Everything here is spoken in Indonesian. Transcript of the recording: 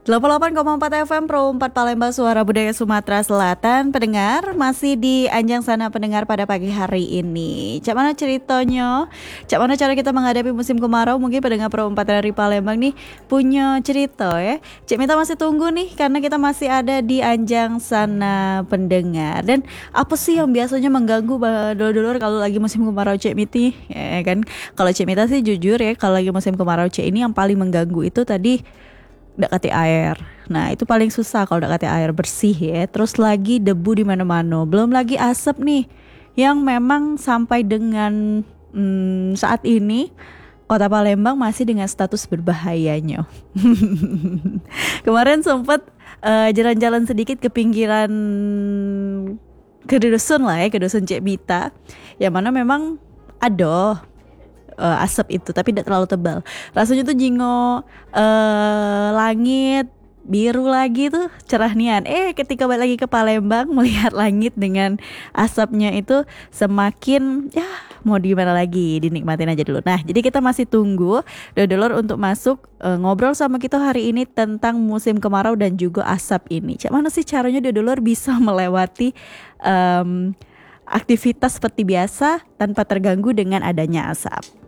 88,4 FM Pro 4 Palembang Suara Budaya Sumatera Selatan. Pendengar masih di Anjang Sana Pendengar pada pagi hari ini. Cak mana ceritanya? Cak mana cara kita menghadapi musim kemarau? Mungkin pendengar Pro 4 dari Palembang nih punya cerita ya. Cak minta masih tunggu nih karena kita masih ada di Anjang Sana Pendengar. Dan apa sih yang biasanya mengganggu dulur-dulur kalau lagi musim kemarau Cak Miti? Ya kan? Kalau Cak Mita sih jujur ya, kalau lagi musim kemarau Cak ini yang paling mengganggu itu tadi dekati air. Nah, itu paling susah kalau dekati air bersih ya. Terus lagi debu di mana-mana. Belum lagi asap nih yang memang sampai dengan saat ini Kota Palembang masih dengan status berbahayanya. Kemarin sempat jalan-jalan sedikit ke pinggiran ke dusun lah ya, ke dusun Cek Bita. Yang mana memang ada asap itu tapi tidak terlalu tebal. Rasanya tuh jingo langit biru lagi tuh cerah nian. Ketika balik lagi ke Palembang melihat langit dengan asapnya itu semakin ya mau gimana lagi, dinikmatin aja dulu. Nah, jadi kita masih tunggu dulur untuk masuk ngobrol sama kita hari ini tentang musim kemarau dan juga asap ini. Cak mana sih caranya dulur bisa melewati aktivitas seperti biasa tanpa terganggu dengan adanya asap?